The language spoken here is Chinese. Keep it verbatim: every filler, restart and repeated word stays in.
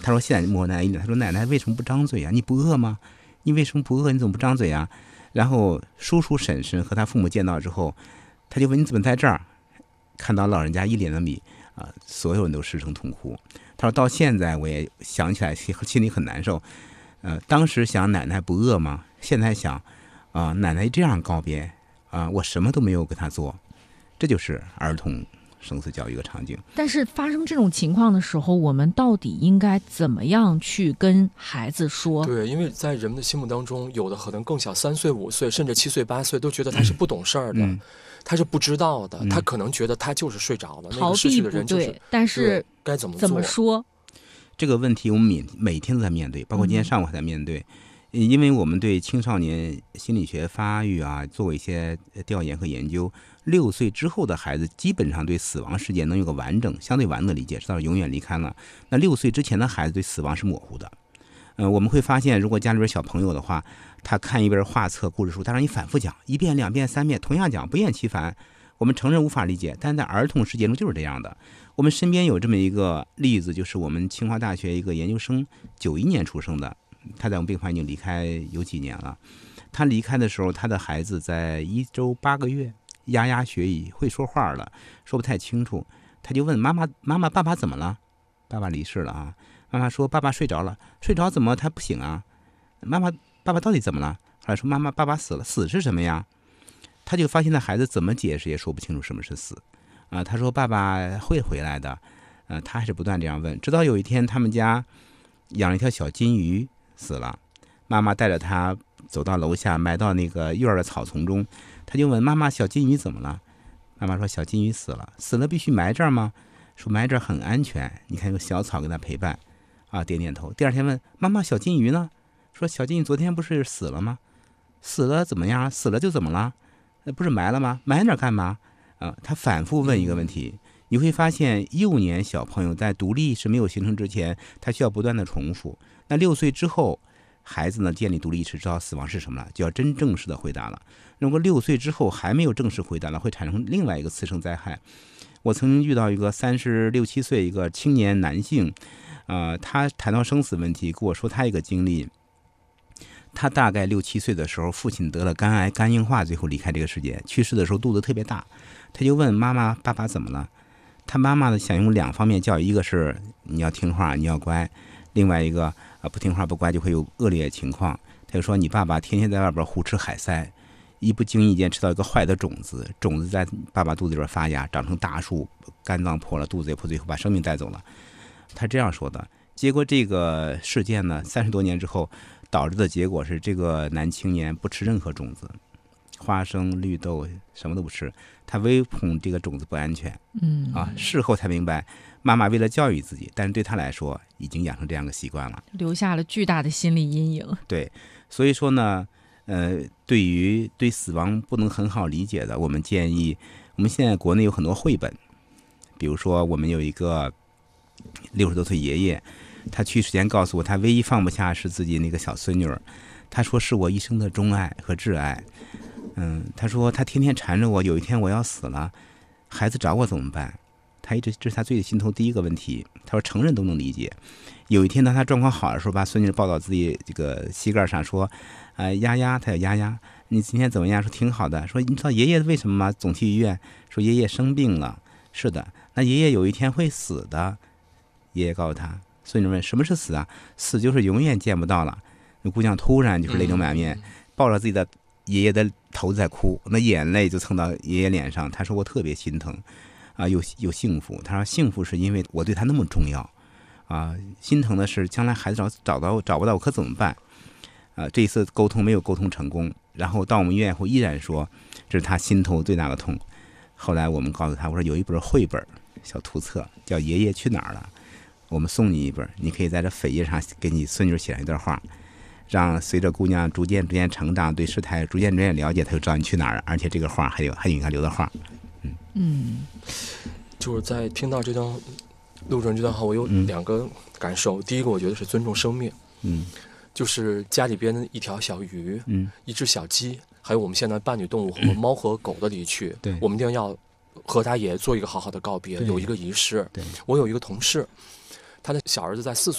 他说现在摸奶奶一脸，他说奶奶为什么不张嘴啊？你不饿吗？你为什么不饿？你怎么不张嘴啊？然后叔叔婶婶和他父母见到之后，他就问你怎么在这儿？看到老人家一脸的米啊、呃，所有人都失声痛哭。他说到现在我也想起来心里很难受。呃，当时想奶奶不饿吗？现在想啊、呃，奶奶这样告别啊、呃，我什么都没有给他做，这就是儿童生死教育一个场景。 但是发生这种情况的时候，我们到底应该怎么样去跟孩子说？ 对，因为在人们的心目当中，有的可能更小，三岁、五岁，甚至七岁、八岁，都觉得他是不懂事儿的。嗯，他是不知道的、嗯，他可能觉得他就是睡着了， 逃避不对，那个、但是该怎么怎么说？ 这个问题我们每每天都在面对，包括今天上午还在面对，嗯、因为我们对青少年心理学发育啊做过一些调研和研究，六岁之后的孩子基本上对死亡事件能有个完整、相对完整的理解，知道永远离开了。那六岁之前的孩子对死亡是模糊的。呃，我们会发现，如果家里边小朋友的话，他看一本画册、故事书，他让你反复讲一遍、两遍、三遍，同样讲，不厌其烦。我们成人无法理解，但在儿童世界中就是这样的。我们身边有这么一个例子，就是我们清华大学一个研究生，九一年出生的，他在我们病房已经离开有几年了。他离开的时候，他的孩子在一周八个月，牙牙学语，会说话了，说不太清楚。他就问妈妈：“妈妈，爸爸怎么了？”爸爸离世了啊。妈妈说：“爸爸睡着了，睡着怎么他不醒啊？”妈妈，爸爸到底怎么了？后来说：“妈妈，爸爸死了，死是什么呀？”他就发现，那孩子怎么解释也说不清楚什么是死，啊、呃，他说爸爸会回来的，呃，他还是不断这样问，直到有一天他们家养了一条小金鱼死了，妈妈带着他走到楼下，埋到那个院的草丛中，他就问妈妈：“小金鱼怎么了？”妈妈说：“小金鱼死了，死了必须埋这儿吗？”说埋这儿很安全，你看有小草给他陪伴，啊，点点头。第二天问妈妈：“小金鱼呢？”说：“小金鱼昨天不是死了吗？死了怎么样？死了就怎么了？那不是埋了吗？埋那干嘛？啊，他反复问一个问题，你会发现幼年小朋友在独立意识没有形成之前，他需要不断的重复。那六岁之后，孩子呢建立独立意识，知道死亡是什么了，就要真正式的回答了。如果六岁之后还没有正式回答了，会产生另外一个次生灾害。我曾经遇到一个三十六七岁一个青年男性，呃，他谈到生死问题，跟我说他一个经历。他大概六七岁的时候，父亲得了肝癌，肝硬化，最后离开这个世界。去世的时候肚子特别大，他就问妈妈：“爸爸怎么了？”他妈妈呢想用两方面教育，一个是你要听话，你要乖；另外一个啊、呃、不听话不乖就会有恶劣情况。他就说：“你爸爸天天在外边胡吃海塞，一不经意间吃到一个坏的种子，种子在爸爸肚子里边发芽，长成大树，肝脏破了，肚子也破，最后把生命带走了。”他这样说的。结果这个事件呢，三十多年之后。导致的结果是，这个男青年不吃任何种子，花生、绿豆什么都不吃，他唯恐这个种子不安全。 嗯啊，事后才明白，妈妈为了教育自己，但是对他来说已经养成这样的习惯了， 留下了巨大的心理阴影。 对，所以说呢，呃，对于对死亡不能很好理解的，我们建议，我们现在国内有很多绘本，比如说我们有一个六十多岁爷爷。他去世前告诉我，他唯一放不下是自己那个小孙女儿，他说是我一生的钟爱和挚爱。嗯，他说他天天缠着我，有一天我要死了，孩子找我怎么办？他一直这是他最心头第一个问题。他说成人都能理解。有一天当他状况好的时候，把孙女抱到自己这个膝盖上，说：“呃，丫丫，他叫丫丫，你今天怎么样？”说挺好的。说你知道爷爷为什么吗？总去医院。说爷爷生病了。是的，那爷爷有一天会死的。爷爷告诉他。孙女问：“什么是死啊？”“死就是永远见不到了。”那姑娘突然就是泪流满面，抱着自己的爷爷的头在哭，那眼泪就蹭到爷爷脸上。她说：“我特别心疼，啊，有有幸福。”她说：“幸福是因为我对他那么重要，啊，心疼的是将来孩子找找到找不到我可怎么办？”啊，这一次沟通没有沟通成功，然后到我们医院后依然说这是他心头最大的痛。后来我们告诉他，我说有一本绘本小图册叫《爷爷去哪儿了》。我们送你一本，你可以在这扉页上给你孙女写上一段话，让随着姑娘逐渐逐渐成长，对事态逐渐逐渐了解，她就知道你去哪儿了。而且这个话还有还有你看留的话，嗯嗯， 就是在听到这段录制这段话，我有两个感受。嗯、第一个，我觉得是尊重生命， 嗯， 就是家里边的一条小鱼， 嗯， 一只小鸡，还有我们现在伴侣动物和猫和狗的离去， 对， 我们一定要和它也做一个好好的告别，有一个仪式。 对， 我有一个同事。他的小儿子在四岁